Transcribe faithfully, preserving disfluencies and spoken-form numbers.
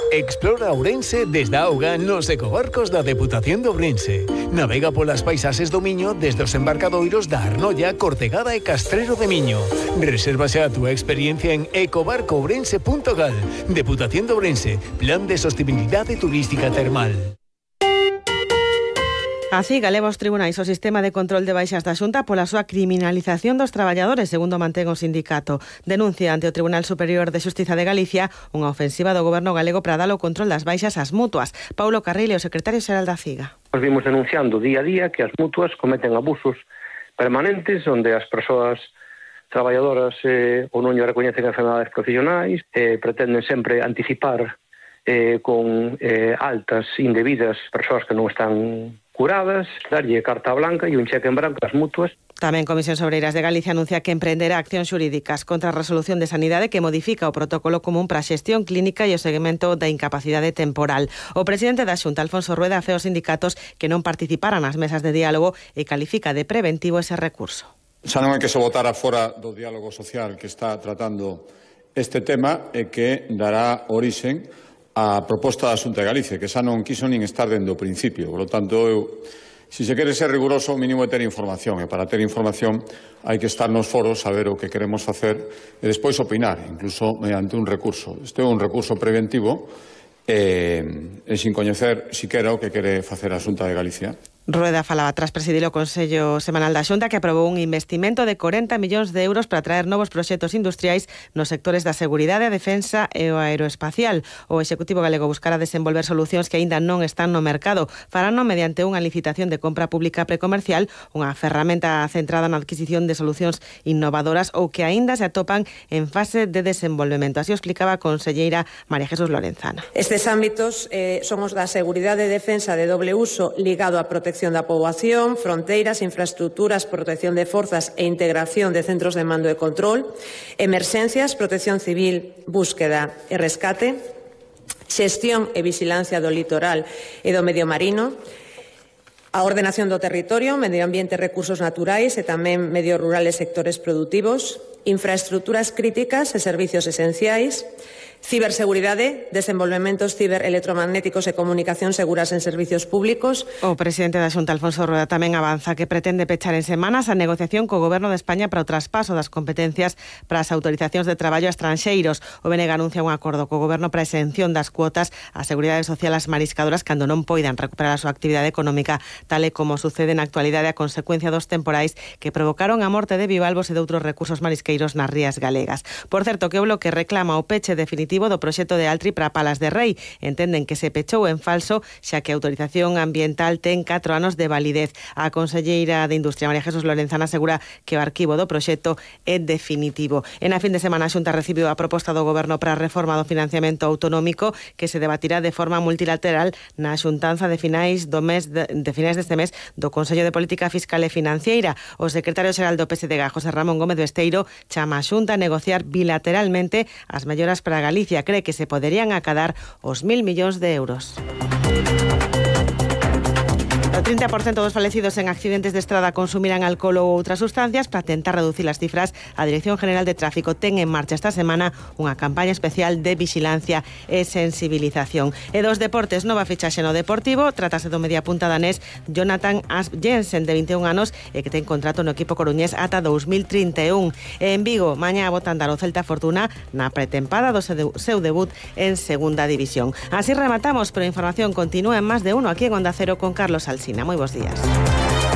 Explora Ourense desde a auga nos ecobarcos da Deputación de Ourense. Navega polas paisaxes do Miño desde os embarcadoiros da Arnolla, Cortegada e Castrero de Miño. Resérvase a túa experiencia en ecobarco ourense punto gal. Deputación de Ourense, Plan de Sostenibilidade Turística Termal. Así, galeva os tribunais o sistema de control de baixas da Xunta pola súa criminalización dos traballadores, segundo mantén o sindicato. Denuncia ante o Tribunal Superior de Xustiza de Galicia unha ofensiva do goberno galego para dar o control das baixas ás mutuas. Paulo Carril, o secretario xeral da CIGA. Nos vimos denunciando día a día que as mutuas cometen abusos permanentes onde as persoas traballadoras eh, ou non lle recoñecen enfermedades profesionais, eh, pretenden sempre anticipar eh, con eh, altas indebidas persoas que non están curadas, darlle carta blanca e un cheque en branco ás mutuas. Tamén Comisións Obreiras de Galicia anuncia que emprenderá accións xurídicas contra a Resolución de Sanidade que modifica o protocolo común para a xestión clínica e o seguimento da incapacidade temporal. O presidente da Xunta, Alfonso Rueda, fe aos sindicatos que non participaran nas mesas de diálogo e califica de preventivo ese recurso. Xa non é que se votara fora do diálogo social que está tratando este tema e que dará orixen a proposta da Xunta de Galicia, que xa non quiso nin estar dende o principio. Por lo tanto, eu, se se quere ser riguroso, o mínimo é ter información. E para ter información hai que estar nos foros, saber o que queremos facer e despois opinar, incluso mediante un recurso. Este é un recurso preventivo e, e sin coñecer siquera o que quere facer a Xunta de Galicia. Rueda falaba tras presidir o Consello Semanal da Xunta que aprobou un investimento de corenta millóns de euros para traer novos proxectos industriais nos sectores da seguridade, a defensa e o aeroespacial. O Executivo galego buscará desenvolver solucións que aínda non están no mercado. Farano mediante unha licitación de compra pública precomercial, unha ferramenta centrada na adquisición de solucións innovadoras ou que aínda se atopan en fase de desenvolvemento. Así o explicaba a conselleira María Jesús Lorenzana. Estes ámbitos eh, son os da seguridade e defensa de doble uso ligado á protección da poboación, fronteiras, infraestructuras, protección de forzas e integración de centros de mando e control, emerxencias, protección civil, búsqueda e rescate, xestión e vixilancia do litoral e do medio marino, a ordenación do territorio, medio ambiente e recursos naturais e tamén medio rural e sectores produtivos, infraestructuras críticas e servicios esenciais, ciberseguridade, desenvolvementos ciberelectromagnéticos e comunicación seguras en servicios públicos. O presidente da Xunta, Alfonso Rueda, tamén avanza que pretende pechar en semanas a negociación co Goberno de España para o traspaso das competencias para as autorizacións de traballo a estranxeiros. O B N G anuncia un acordo co Goberno para a exención das cuotas á Seguridade Social ás mariscadoras cando non poidan recuperar a súa actividade económica, tal e como sucede na actualidade a consecuencia dos temporais que provocaron a morte de bivalvos e de outros recursos marisqueiros nas rías galegas. Por certo, que o Bloque reclama o peche definitivo do proxecto de Altri para Palas de Rei. Entenden que se pechou en falso, xa que a autorización ambiental ten catro anos de validez. A conselleira de Industria, María Jesús Lorenzana, asegura que o arquivo do proxecto é definitivo. En a fin de semana a Xunta recibiu a proposta do Goberno para a reforma do financiamento autonómico que se debatirá de forma multilateral na xuntanza de finais do mes de, de finais deste mes do Consello de Política Fiscal e Financiera. O secretario xeral do P S D G, José Ramón Gómez Besteiro, chama a Xunta a negociar bilateralmente as melloras para Galicia. Cree que se poderían acadar os mil millóns de euros. O trinta por cento dos falecidos en accidentes de estrada consumirán alcohol ou outras sustancias. Para tentar reducir as cifras, a Dirección General de Tráfico ten en marcha esta semana unha campaña especial de vixilancia e sensibilización. E dos deportes, nova fichaxe no Deportivo. Trátase do mediapunta danés Jonathan Asp Jensen, de vinte e un anos, e que ten contrato no equipo coruñés ata dous mil trinta e un. E en Vigo, mañá botan dar o Celta Fortuna na pretempada do seu debut en Segunda División. Así rematamos, pero a información continúa en Más de Uno aquí en Onda Cero con Carlos Alsina. Moi bons días.